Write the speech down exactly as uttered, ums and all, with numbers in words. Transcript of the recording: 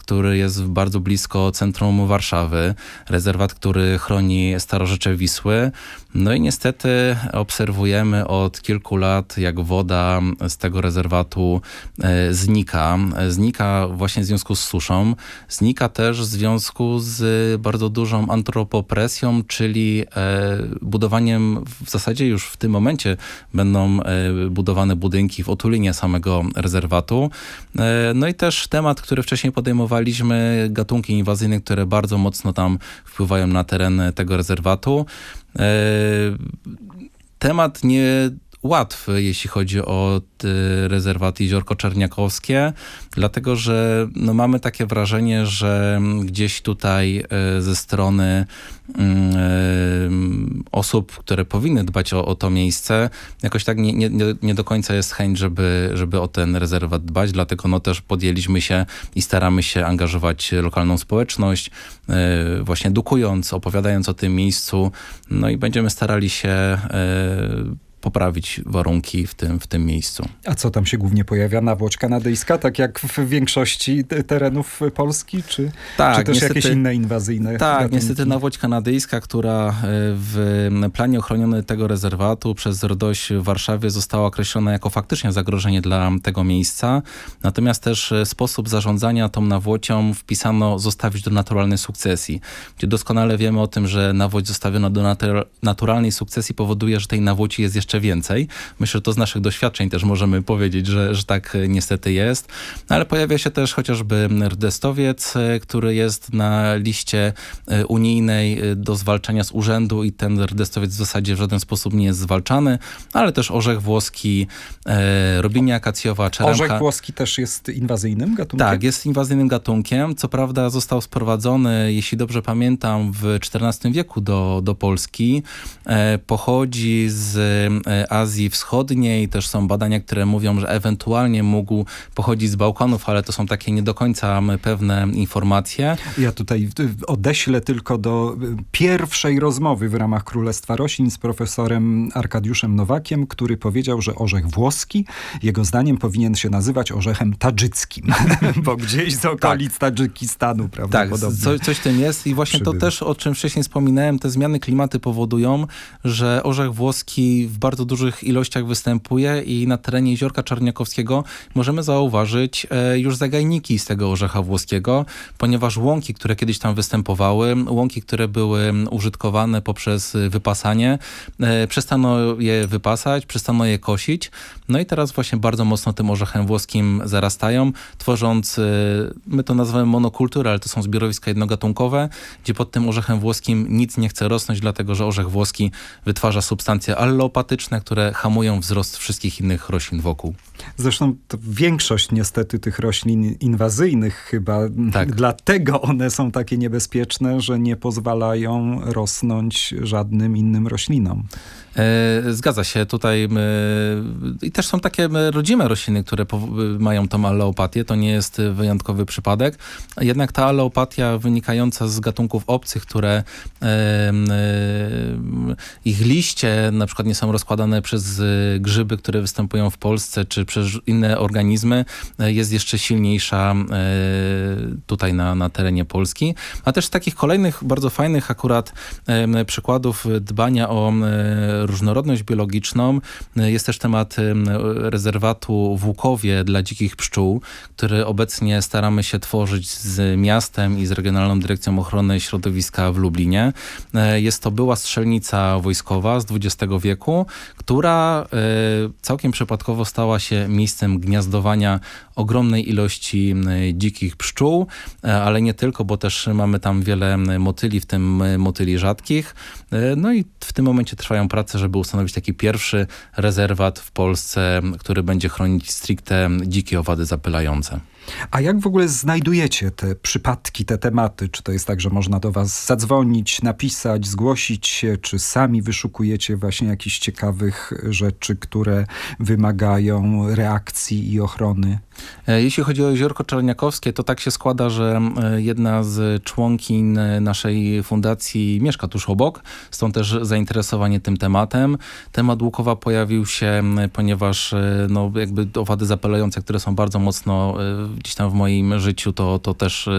który jest bardzo blisko centrum Warszawy, rezerwat, który chroni starożytne Wisły. No i niestety obserwujemy od kilku lat, jak woda z tego rezerwatu e, znika. Znika właśnie w związku z suszą. Znika też w związku z bardzo dużą antropopresją, czyli e, budowaniem, w zasadzie już w tym momencie będą e, budowane budynki w otulinie samego rezerwatu. E, no i też temat, który wcześniej podejmowaliśmy, gatunki inwazyjne, które bardzo mocno tam wpływają na teren tego rezerwatu. Temat nie łatwy, jeśli chodzi o rezerwat Jeziorko Czerniakowskie, dlatego że no, mamy takie wrażenie, że gdzieś tutaj ze strony osób, które powinny dbać o, o to miejsce, jakoś tak nie, nie, nie do końca jest chęć, żeby, żeby o ten rezerwat dbać, dlatego no też podjęliśmy się i staramy się angażować lokalną społeczność, właśnie edukując, opowiadając o tym miejscu, no i będziemy starali się poprawić warunki w tym, w tym miejscu. A co tam się głównie pojawia? Nawłoć kanadyjska, tak jak w większości terenów Polski? Czy, tak, czy też niestety, jakieś inne inwazyjne Tak, gatunki? Niestety nawłoć kanadyjska, która w planie ochronionym tego rezerwatu przez RDOŚ w Warszawie została określona jako faktycznie zagrożenie dla tego miejsca. Natomiast też sposób zarządzania tą nawłocią wpisano zostawić do naturalnej sukcesji. Gdzie doskonale wiemy o tym, że nawłoć zostawiona do natur- naturalnej sukcesji powoduje, że tej nawłoci jest jeszcze więcej. Myślę, że to z naszych doświadczeń też możemy powiedzieć, że, że tak niestety jest. No, ale pojawia się też chociażby rdestowiec, który jest na liście unijnej do zwalczania z urzędu i ten rdestowiec w zasadzie w żaden sposób nie jest zwalczany, ale też orzech włoski, e, robinia akacjowa, czeremcha. Orzech włoski też jest inwazyjnym gatunkiem? Tak, jest inwazyjnym gatunkiem. Co prawda został sprowadzony, jeśli dobrze pamiętam, w czternastym wieku do, do Polski. E, pochodzi z Azji Wschodniej. Też są badania, które mówią, że ewentualnie mógł pochodzić z Bałkanów, ale to są takie nie do końca pewne informacje. Ja tutaj odeślę tylko do pierwszej rozmowy w ramach Królestwa Roślin z profesorem Arkadiuszem Nowakiem, który powiedział, że orzech włoski, jego zdaniem, powinien się nazywać orzechem tadżyckim, bo gdzieś z okolic tak. Tadżykistanu prawdopodobnie. Tak, co, coś w tym jest i właśnie przybywa. To też, o czym wcześniej wspominałem, te zmiany klimaty powodują, że orzech włoski w bardzo dużych ilościach występuje i na terenie Jeziorka Czerniakowskiego możemy zauważyć e, już zagajniki z tego orzecha włoskiego, ponieważ łąki, które kiedyś tam występowały, łąki, które były użytkowane poprzez wypasanie, e, przestano je wypasać, przestano je kosić, no i teraz właśnie bardzo mocno tym orzechem włoskim zarastają, tworząc, e, my to nazywamy monokulturę, ale to są zbiorowiska jednogatunkowe, gdzie pod tym orzechem włoskim nic nie chce rosnąć, dlatego że orzech włoski wytwarza substancje allopatyczne, które hamują wzrost wszystkich innych roślin wokół. Zresztą to większość niestety tych roślin inwazyjnych chyba, tak. Dlatego one są takie niebezpieczne, że nie pozwalają rosnąć żadnym innym roślinom. Zgadza się. Tutaj i też są takie rodzime rośliny, które mają tą alleopatię. To nie jest wyjątkowy przypadek. Jednak ta alleopatia wynikająca z gatunków obcych, które ich liście na przykład nie są rozkładane przez grzyby, które występują w Polsce, czy przez inne organizmy, jest jeszcze silniejsza tutaj na, na terenie Polski. A też z takich kolejnych bardzo fajnych akurat przykładów dbania o różnorodność biologiczną jest też temat rezerwatu w Łukowie dla dzikich pszczół, który obecnie staramy się tworzyć z miastem i z Regionalną Dyrekcją Ochrony Środowiska w Lublinie. Jest to była strzelnica wojskowa z dwudziestego wieku, która całkiem przypadkowo stała się miejscem gniazdowania ogromnej ilości dzikich pszczół, ale nie tylko, bo też mamy tam wiele motyli, w tym motyli rzadkich. No i w tym momencie trwają prace, żeby ustanowić taki pierwszy rezerwat w Polsce, który będzie chronić stricte dzikie owady zapylające. A jak w ogóle znajdujecie te przypadki, te tematy? Czy to jest tak, że można do was zadzwonić, napisać, zgłosić się, czy sami wyszukujecie właśnie jakichś ciekawych rzeczy, które wymagają reakcji i ochrony? Jeśli chodzi o Jeziorko Czerniakowskie, to tak się składa, że jedna z członkiń naszej fundacji mieszka tuż obok, stąd też zainteresowanie tym tematem. Temat Łukowa pojawił się, ponieważ no, jakby owady zapylające, które są bardzo mocno gdzieś tam w moim życiu, to, to też